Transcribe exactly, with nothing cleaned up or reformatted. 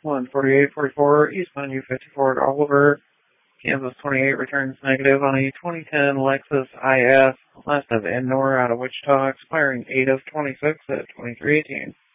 one forty-eight forty-four, eastbound U fifty-four at Oliver. Kansas twenty-eight returns negative on a twenty ten Lexus I S, west of Endor out of Wichita, expiring eight of twenty-six at twenty-three eighteen.